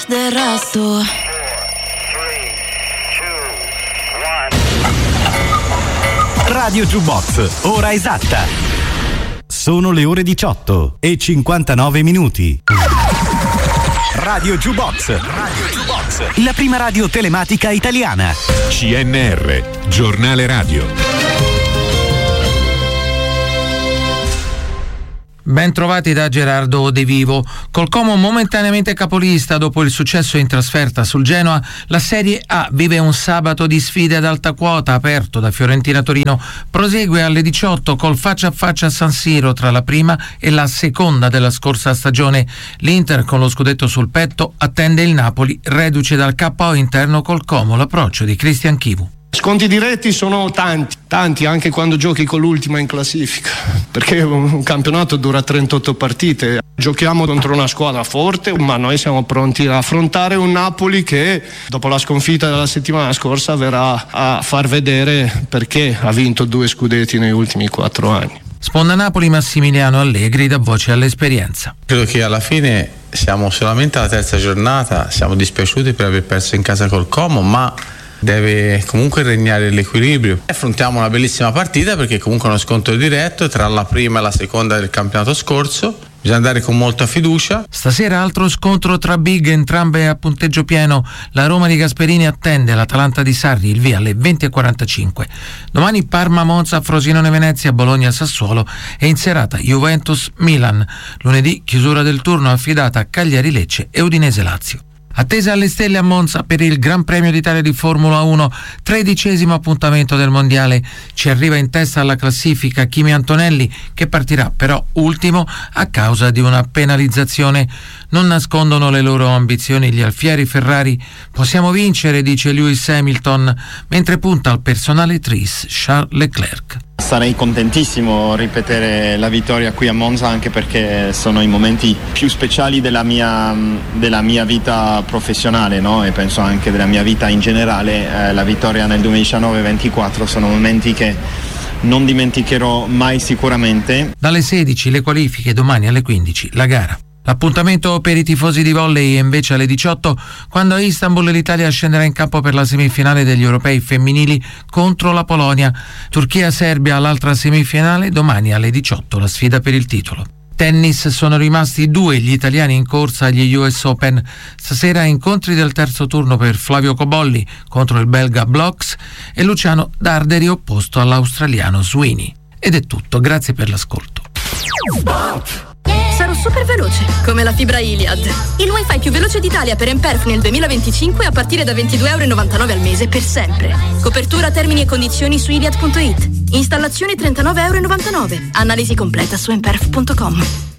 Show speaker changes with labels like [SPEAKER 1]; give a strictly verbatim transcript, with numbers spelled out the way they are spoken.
[SPEAKER 1] del resto.
[SPEAKER 2] Radio Jukebox, ora esatta. Sono le ore diciotto e cinquantanove minuti. Radio Jukebox, Radio Jukebox, la prima radio telematica italiana.
[SPEAKER 3] C N R, giornale radio.
[SPEAKER 4] Ben trovati da Gerardo De Vivo. Col Como momentaneamente capolista dopo il successo in trasferta sul Genoa, la Serie A vive un sabato di sfide ad alta quota aperto da Fiorentina-Torino. Prosegue alle diciotto col faccia a faccia a San Siro tra la prima e la seconda della scorsa stagione. L'Inter, con lo scudetto sul petto, attende il Napoli, reduce dal K O interno col Como. L'approccio di Cristian Chivu.
[SPEAKER 5] Sconti diretti sono tanti, tanti anche quando giochi con l'ultima in classifica, perché un campionato dura trentotto partite. Giochiamo contro una squadra forte, ma noi siamo pronti a affrontare un Napoli che dopo la sconfitta della settimana scorsa verrà a far vedere perché ha vinto due scudetti negli ultimi quattro anni.
[SPEAKER 4] Sponda Napoli Massimiliano Allegri dà voce all'esperienza.
[SPEAKER 6] Credo che alla fine siamo solamente alla terza giornata, siamo dispiaciuti per aver perso in casa col Como, ma deve comunque regnare l'equilibrio. Affrontiamo una bellissima partita perché comunque è uno scontro diretto tra la prima e la seconda del campionato scorso. Bisogna andare con molta fiducia.
[SPEAKER 4] Stasera altro scontro tra big, entrambe a punteggio pieno. La Roma di Gasperini attende l'Atalanta di Sarri, il via alle venti e quarantacinque. Domani Parma, Monza, Frosinone, Venezia, Bologna, Sassuolo e in serata Juventus, Milan. Lunedì chiusura del turno affidata a Cagliari, Lecce e Udinese, Lazio. Attesa alle stelle a Monza per il Gran Premio d'Italia di Formula uno, tredicesimo appuntamento del mondiale. Ci arriva in testa alla classifica Kimi Antonelli, che partirà però ultimo a causa di una penalizzazione. Non nascondono le loro ambizioni gli alfieri Ferrari. Possiamo vincere, dice Lewis Hamilton, mentre punta al personale tris Charles Leclerc.
[SPEAKER 7] Sarei contentissimo ripetere la vittoria qui a Monza, anche perché sono i momenti più speciali della mia, della mia vita professionale, no? E penso anche della mia vita in generale. Eh, la vittoria nel duemiladiciannove ventiquattro sono momenti che non dimenticherò mai sicuramente.
[SPEAKER 4] Dalle sedici le qualifiche, domani alle quindici la gara. L'appuntamento per i tifosi di volley è invece alle diciotto, quando a Istanbul l'Italia scenderà in campo per la semifinale degli europei femminili contro la Polonia. Turchia-Serbia all'altra semifinale, domani alle diciotto la sfida per il titolo. Tennis, sono rimasti due gli italiani in corsa agli U S Open. Stasera incontri del terzo turno per Flavio Cobolli contro il belga Bloks e Luciano Darderi opposto all'australiano Sweeney. Ed è tutto, grazie per l'ascolto.
[SPEAKER 8] Sarò super veloce, come la fibra Iliad. Il wifi più veloce d'Italia per Emperf nel duemilaventicinque a partire da ventidue euro e novantanove al mese per sempre. Copertura, termini e condizioni su iliad punto it. Installazione trentanove euro e novantanove. Analisi completa su emperf punto com.